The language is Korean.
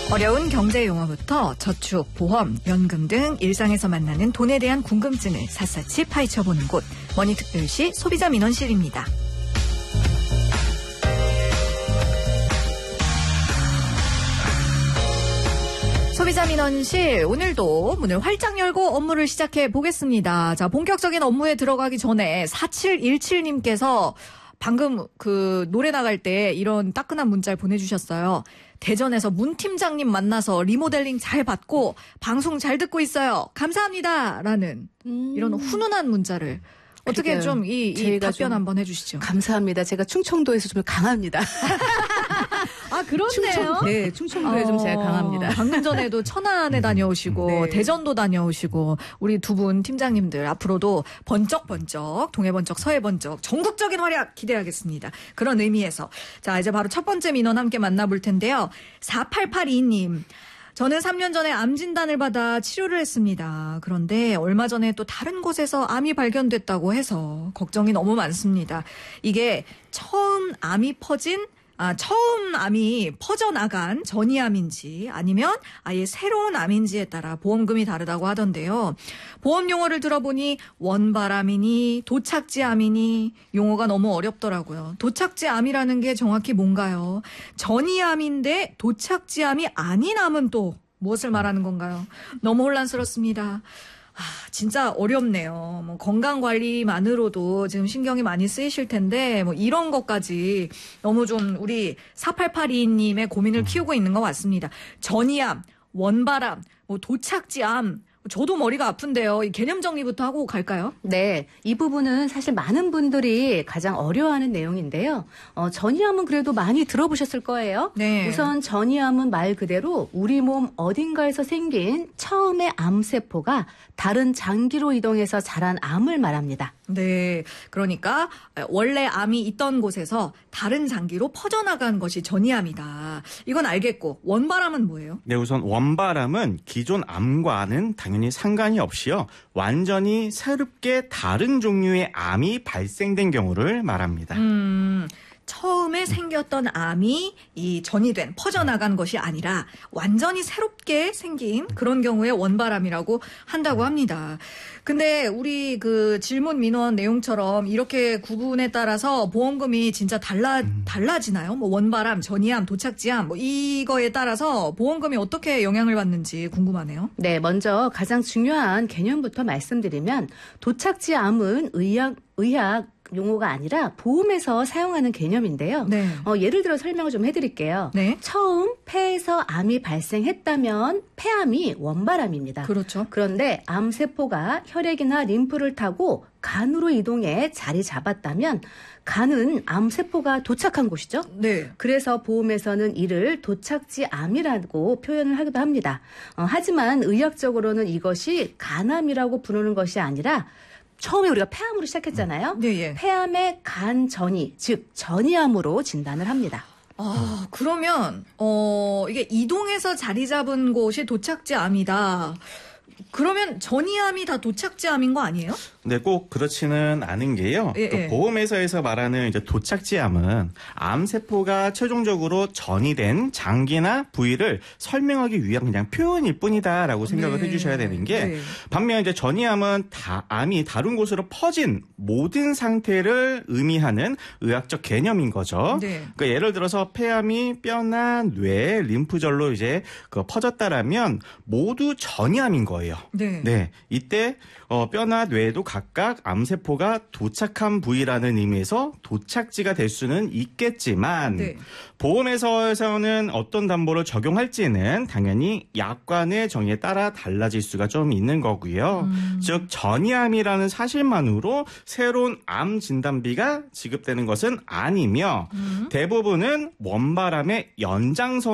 어려운 경제 용어부터 저축, 보험, 연금 등 일상에서 만나는 돈에 대한 궁금증을 샅샅이 파헤쳐보는 곳 머니특별시 소비자민원실입니다. 소비자민원실 오늘도 문을 활짝 열고 업무를 시작해 보겠습니다. 자, 본격적인 업무에 들어가기 전에 4717님께서 방금 그 노래 나갈 때 이런 따끈한 문자를 보내주셨어요. 대전에서 문 팀장님 만나서 리모델링 잘 받고 방송 잘 듣고 있어요. 감사합니다. 라는 이런 훈훈한 문자를 어떻게 좀 이 답변 좀 한번 해주시죠. 감사합니다. 제가 충청도에서 좀 강합니다. 아, 그렇네요. 충청도에 좀 제가 강합니다. 방금 전에도 천안에 다녀오시고 네. 대전도 다녀오시고 우리 두 분 팀장님들 앞으로도 번쩍번쩍 동해 번쩍 서해 번쩍 전국적인 활약 기대하겠습니다. 그런 의미에서 자, 이제 바로 첫 번째 민원 함께 만나볼 텐데요. 4882님. 저는 3년 전에 암 진단을 받아 치료를 했습니다. 그런데 얼마 전에 또 다른 곳에서 암이 발견됐다고 해서 걱정이 너무 많습니다. 이게 처음 암이 퍼져나간 전이암인지 아니면 아예 새로운 암인지에 따라 보험금이 다르다고 하던데요. 보험 용어를 들어보니 원바람이니 도착지암이니 용어가 너무 어렵더라고요. 도착지암이라는 게 정확히 뭔가요? 전이암인데 도착지암이 아닌 암은 또 무엇을 말하는 건가요? 너무 혼란스럽습니다. 진짜 어렵네요. 뭐 건강관리만으로도 지금 신경이 많이 쓰이실 텐데 뭐 이런 것까지 너무 좀 우리 4882님의 고민을 키우고 있는 것 같습니다. 전이암, 원바람, 뭐 도착지암, 저도 머리가 아픈데요. 이 개념 정리부터 하고 갈까요? 네, 이 부분은 사실 많은 분들이 가장 어려워하는 내용인데요. 전이암은 그래도 많이 들어보셨을 거예요. 네. 우선 전이암은 말 그대로 우리 몸 어딘가에서 생긴 처음의 암세포가 다른 장기로 이동해서 자란 암을 말합니다. 네, 그러니까 원래 암이 있던 곳에서 다른 장기로 퍼져나간 것이 전이암이다. 이건 알겠고 원바람은 뭐예요? 네, 우선 원바람은 기존 암과는 당연히 상관이 없이요. 완전히 새롭게 다른 종류의 암이 발생된 경우를 말합니다. 처음에 생겼던 암이 이 전이된 퍼져나간 것이 아니라 완전히 새롭게 생긴 그런 경우에 원바람이라고 한다고 합니다. 근데 우리 그 질문 민원 내용처럼 이렇게 구분에 따라서 보험금이 진짜 달라지나요? 뭐 원바람, 전이암, 도착지암 뭐 이거에 따라서 보험금이 어떻게 영향을 받는지 궁금하네요. 네, 먼저 가장 중요한 개념부터 말씀드리면 도착지암은 의학 용어가 아니라 보험에서 사용하는 개념인데요. 네. 예를 들어 설명을 좀 해드릴게요. 네. 처음 폐에서 암이 발생했다면 폐암이 원바람입니다. 그렇죠. 그런데 암세포가 혈액이나 림프를 타고 간으로 이동해 자리 잡았다면 간은 암세포가 도착한 곳이죠. 네. 그래서 보험에서는 이를 도착지암이라고 표현을 하기도 합니다. 하지만 의학적으로는 이것이 간암이라고 부르는 것이 아니라 처음에 우리가 폐암으로 시작했잖아요. 네. 폐암의 간전이, 즉 전이암으로 진단을 합니다. 그러면 이게 이동해서 자리 잡은 곳이 도착지암이다. 그러면 전이암이 다 도착지암인 거 아니에요? 네, 꼭 그렇지는 않은 게요. 또 보험회사에서 말하는 이제 도착지암은 암세포가 최종적으로 전이된 장기나 부위를 설명하기 위한 그냥 표현일 뿐이다라고 생각을 해주셔야 되는 게 반면 이제 전이암은 암이 다른 곳으로 퍼진 모든 상태를 의미하는 의학적 개념인 거죠. 그러니까 예를 들어서 폐암이 뼈나 뇌, 림프절로 이제 퍼졌다라면 모두 전이암인 거예요. 네, 이때 뼈나 뇌에도 각각 암세포가 도착한 부위라는 의미에서 도착지가 될 수는 있겠지만 보험회사에서는 어떤 담보를 적용할지는 당연히 약관의 정의에 따라 달라질 수가 좀 있는 거고요. 즉 전이암이라는 사실만으로 새로운 암 진단비가 지급되는 것은 아니며 대부분은 원바람의 연장선